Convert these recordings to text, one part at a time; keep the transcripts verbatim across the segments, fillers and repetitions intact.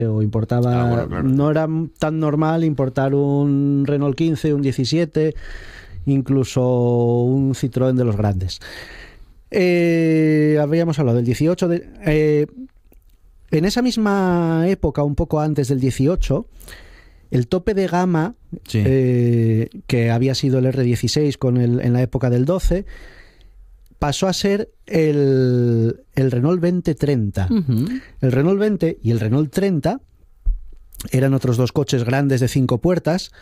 o importaba, ah, bueno, claro. No era tan normal importar un Renault quince, un diecisiete, incluso un Citroën de los grandes. Eh, habríamos hablado del dieciocho. De, eh, en esa misma época, un poco antes del dieciocho, el tope de gama, sí. eh, que había sido el erre dieciséis con el, en la época del doce, pasó a ser el, el Renault veinte treinta. Uh-huh. El Renault veinte y el Renault treinta eran otros dos coches grandes de cinco puertas.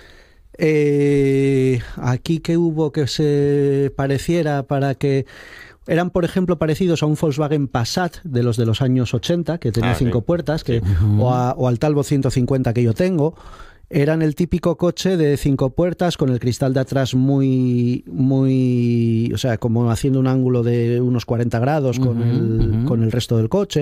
Eh, aquí que hubo que se pareciera para que... Eran, por ejemplo, parecidos a un Volkswagen Passat de los de los años ochenta, que tenía ah, cinco sí. puertas, que, sí. o, a, o al Talbot ciento cincuenta que yo tengo. Eran el típico coche de cinco puertas con el cristal de atrás muy, muy, o sea, como haciendo un ángulo de unos cuarenta grados con, uh-huh, el, uh-huh. con el resto del coche.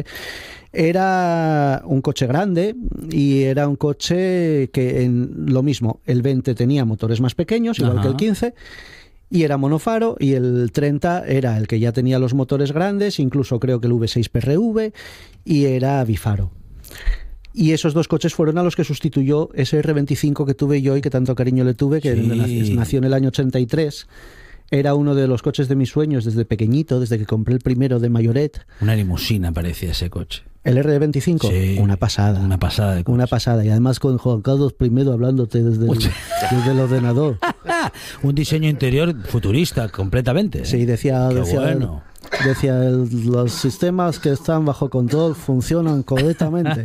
Era un coche grande y era un coche que, en lo mismo, el veinte tenía motores más pequeños, igual uh-huh. que el quince, y era monofaro, y el treinta era el que ya tenía los motores grandes, incluso creo que el ve seis P R V, y era bifaro. Y esos dos coches fueron a los que sustituyó ese erre veinticinco que tuve yo y que tanto cariño le tuve, que sí. nació en el año ochenta y tres. Era uno de los coches de mis sueños desde pequeñito, desde que compré el primero de Mayoret. Una limusina parecía ese coche. ¿El erre veinticinco? Sí, una pasada. Una pasada de coche. Una pasada. Y además con Juan Carlos primero hablándote desde el, desde el ordenador. Un diseño interior futurista, completamente. ¿eh? Sí, decía... Qué decía bueno. Decía, el, los sistemas que están bajo control funcionan correctamente.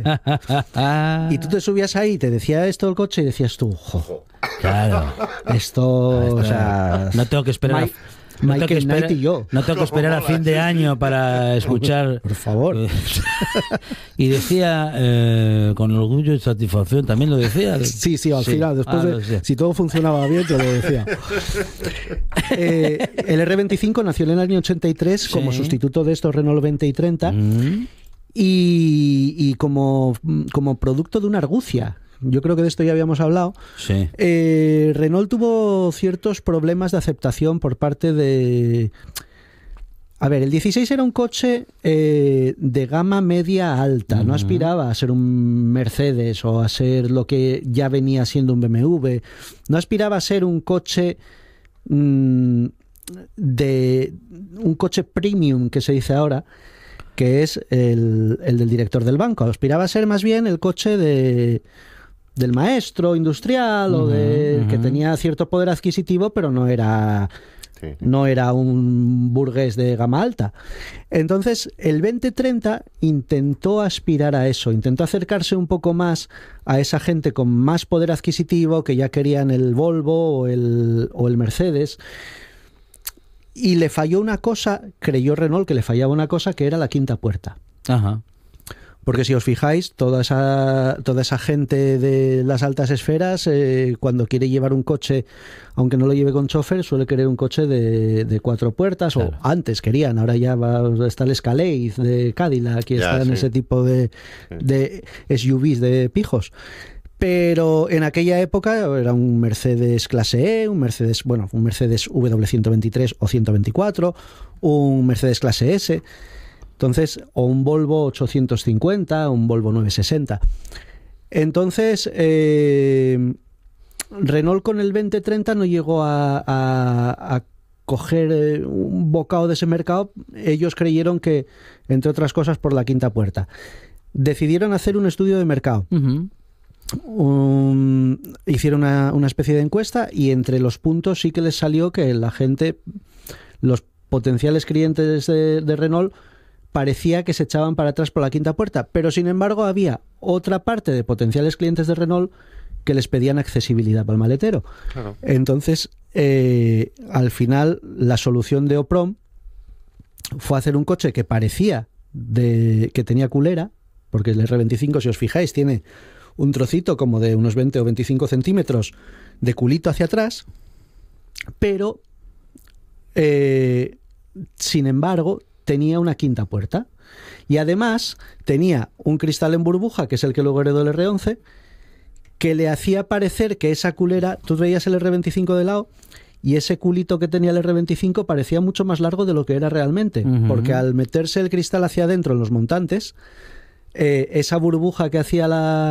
Y tú te subías ahí, te decía esto el coche y decías tú, jo, claro, esto, o sea, no tengo que esperar. Mike, No tengo, Michael que esperar, Knight y yo. no tengo que esperar a fin de año para escuchar. Por favor. Y decía, eh, con orgullo y satisfacción, también lo decía. Sí, sí, al sí. final, después ah, de, si todo funcionaba bien, te lo decía. Eh, el erre veinticinco nació en el año ochenta y tres sí. como sustituto de estos Renault veinte y treinta mm. y, y como, como producto de una argucia. Yo creo que de esto ya habíamos hablado. Sí. Eh, Renault tuvo ciertos problemas de aceptación por parte de... A ver, el dieciséis era un coche eh, de gama media alta. Uh-huh. No aspiraba a ser un Mercedes o a ser lo que ya venía siendo un be eme ve. No aspiraba a ser un coche mmm, de... un coche premium, que se dice ahora, que es el, el del director del banco. Aspiraba a ser más bien el coche de... del maestro industrial, uh-huh, o de uh-huh. que tenía cierto poder adquisitivo, pero no era sí. no era un burgués de gama alta. Entonces, el veinte treinta intentó aspirar a eso, intentó acercarse un poco más a esa gente con más poder adquisitivo, que ya querían el Volvo o el, o el Mercedes. Y le falló una cosa, creyó Renault que le fallaba una cosa, que era la quinta puerta. Ajá. Porque si os fijáis, toda esa, toda esa gente de las altas esferas, eh, cuando quiere llevar un coche, aunque no lo lleve con chofer, suele querer un coche de, de cuatro puertas, claro. o antes querían, ahora ya va, está el Escalade de Cadillac, y están sí. ese tipo de, de ese u vees de pijos. Pero en aquella época era un Mercedes clase E, un Mercedes, bueno, un Mercedes ve ciento veintitrés o ciento veinticuatro, un Mercedes clase S... Entonces, o un Volvo ochocientos cincuenta, un Volvo novecientos sesenta. Entonces, eh, Renault con el veinte treinta no llegó a, a, a coger un bocado de ese mercado. Ellos creyeron que, entre otras cosas, por la quinta puerta. Decidieron hacer un estudio de mercado. Uh-huh. Um, hicieron una, una especie de encuesta y entre los puntos sí que les salió que la gente, los potenciales clientes de, de Renault, parecía que se echaban para atrás por la quinta puerta, pero sin embargo había otra parte de potenciales clientes de Renault que les pedían accesibilidad para el maletero. Claro. Entonces, eh, al final, la solución de Oprom fue hacer un coche que parecía de, que tenía culera, porque el erre veinticinco, si os fijáis, tiene un trocito como de unos veinte o veinticinco centímetros de culito hacia atrás, pero, eh, sin embargo, tenía una quinta puerta y además tenía un cristal en burbuja, que es el que luego heredó el erre once, que le hacía parecer que esa culera, tú veías el erre veinticinco de lado y ese culito que tenía el erre veinticinco parecía mucho más largo de lo que era realmente, uh-huh. porque al meterse el cristal hacia adentro en los montantes, eh, esa burbuja que hacía la